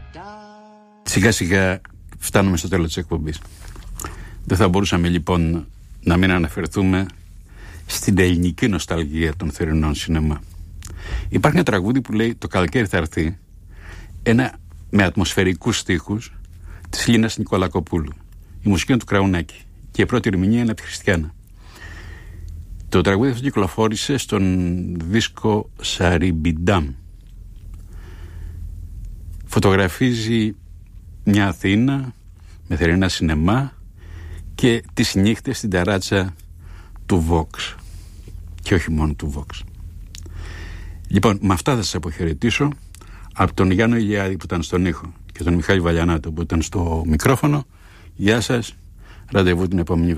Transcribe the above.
Σιγά σιγά φτάνουμε στο τέλος της εκπομπής. Δεν θα μπορούσαμε λοιπόν να μην αναφερθούμε στην ελληνική νοσταλγία των θερινών σινεμά. Υπάρχει ένα τραγούδι που λέει «Το καλοκαίρι θα έρθει», ένα με ατμοσφαιρικούς στίχους της Λίνας Νικολακοπούλου. Η μουσική είναι του Κραουνάκη και η πρώτη ερμηνεία είναι από τη Χριστιάνα. Το τραγούδι αυτό κυκλοφόρησε στον δίσκο Σαριμπιντάμ. Φωτογραφίζει μια Αθήνα με θερινά σινεμά και τις νύχτες στην ταράτσα του Vox. Και όχι μόνο του Vox. Λοιπόν, με αυτά θα σας αποχαιρετήσω από τον Γιάννο Ηλιάδη που ήταν στον ήχο και τον Μιχάλη Βαλιανάτο που ήταν στο μικρόφωνο. Γεια σας, ραντεβού την επόμενη